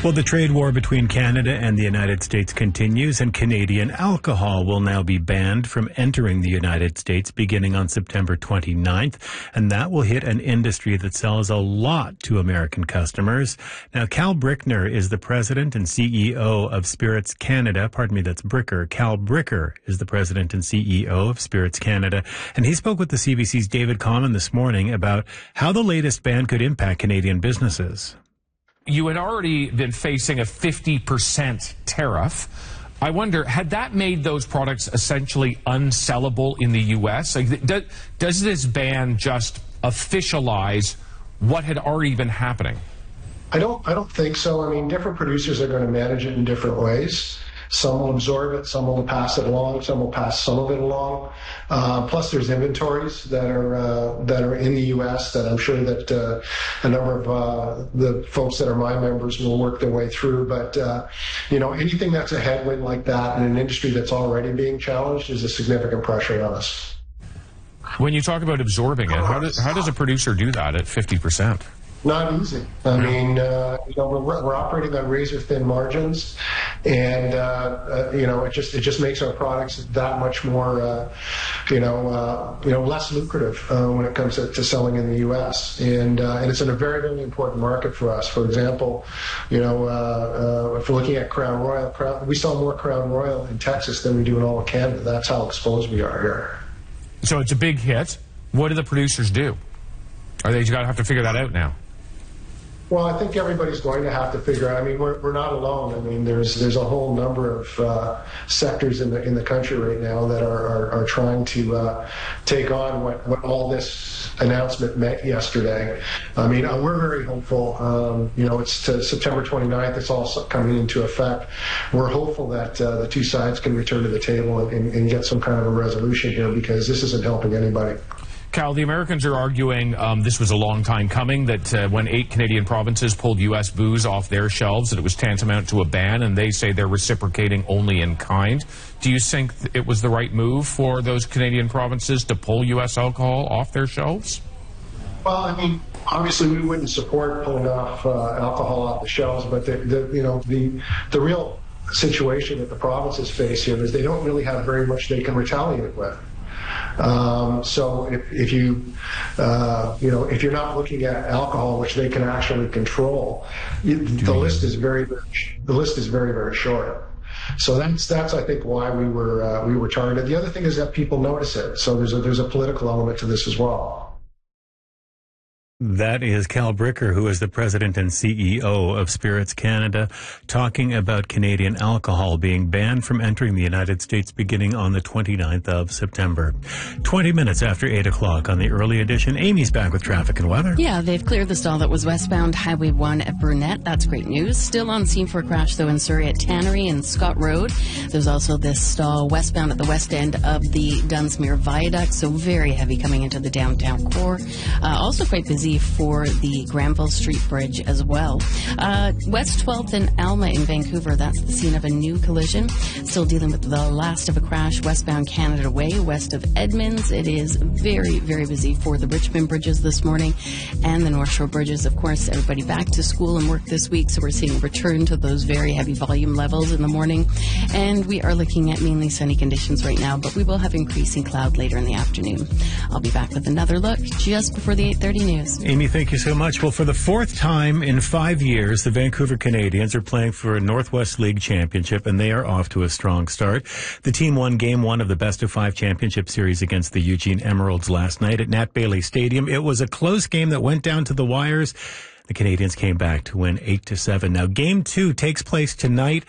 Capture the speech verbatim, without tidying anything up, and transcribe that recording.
Well, the trade war between Canada and the United States continues, and Canadian alcohol will now be banned from entering the United States beginning on September twenty-ninth, and that will hit an industry that sells a lot to American customers. Now, Cal Brickner is the president and C E O of Spirits Canada. Pardon me, that's Bricker. Cal Bricker is the president and C E O of Spirits Canada, and he spoke with the C B C's David Common this morning about how the latest ban could impact Canadian businesses. You had already been facing a fifty percent tariff. I wonder, had that made those products essentially unsellable in the U S? Like, does, does this ban just officialize what had already been happening? I don't, I don't think so. I mean, different producers are going to manage it in different ways. Some will absorb it, some will pass it along, some will pass some of it along. Uh, plus, there's inventories that are uh, that are in the U S that I'm sure that uh, a number of uh, the folks that are my members will work their way through. But uh, you know, anything that's a headwind like that in an industry that's already being challenged is a significant pressure on us. When you talk about absorbing it, how does how does a producer do that at fifty percent? Not easy. I mean, uh, you know, we're, we're operating on razor thin margins, and uh, uh, you know, it just it just makes our products that much more, uh, you know, uh, you know, less lucrative uh, when it comes to, to selling in the U S and uh, and it's in a very very important market for us. For example, you know, uh, uh, if we're looking at Crown Royal, Crown, we sell more Crown Royal in Texas than we do in all of Canada. That's how exposed we are here. So it's a big hit. What do the producers do? Are they got to have to figure that out now? Well, I think everybody's going to have to figure out. I mean, we're we're not alone. I mean, there's there's a whole number of uh, sectors in the in the country right now that are are, are trying to uh, take on what, what all this announcement meant yesterday. I mean, uh, we're very hopeful. Um, you know, it's to September twenty-ninth. It's all coming into effect. We're hopeful that uh, the two sides can return to the table and, and, and get some kind of a resolution here, because this isn't helping anybody. Cal, the Americans are arguing um, this was a long time coming, that uh, when eight Canadian provinces pulled U S booze off their shelves, that it was tantamount to a ban, and they say they're reciprocating only in kind. Do you think it was the right move for those Canadian provinces to pull U S alcohol off their shelves? Well, I mean, obviously we wouldn't support pulling off uh, alcohol off the shelves, but the, the you know the the real situation that the provinces face here is they don't really have very much they can retaliate with. Um, so if, if you, uh, you know, if you're not looking at alcohol, which they can actually control, you, the list is very, very, the list is very, very short. So that's that's I think why we were uh, we were targeted. The other thing is that people notice it. So there's a there's a political element to this as well. That is Cal Bricker, who is the president and C E O of Spirits Canada, talking about Canadian alcohol being banned from entering the United States beginning on the twenty-ninth of September. twenty minutes after eight o'clock on the early edition. Amy's back with traffic and weather. Yeah, they've cleared the stall that was westbound Highway one at Burnett. That's great news. Still on scene for a crash, though, in Surrey at Tannery and Scott Road. There's also this stall westbound at the west end of the Dunsmuir Viaduct, so very heavy coming into the downtown core. Uh, also quite busy for the Granville Street Bridge as well. Uh, West twelfth and Alma in Vancouver, that's the scene of a new collision. Still dealing with the last of a crash westbound Canada Way, west of Edmonds. It is very, very busy for the Richmond bridges this morning and the North Shore bridges. Of course, everybody back to school and work this week, so we're seeing a return to those very heavy volume levels in the morning. And we are looking at mainly sunny conditions right now, but we will have increasing cloud later in the afternoon. I'll be back with another look just before the eight thirty news. Amy, thank you so much. Well, for the fourth time in five years, the Vancouver Canadians are playing for a Northwest League championship, and they are off to a strong start. The team won Game one of the Best of Five championship series against the Eugene Emeralds last night at Nat Bailey Stadium. It was a close game that went down to the wires. The Canadians came back to win eight to seven. Now, Game two takes place tonight